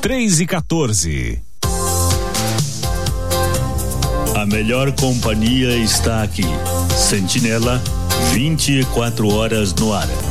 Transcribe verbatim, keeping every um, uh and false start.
três e quatorze. A melhor companhia está aqui. Sentinela, vinte e quatro horas no ar.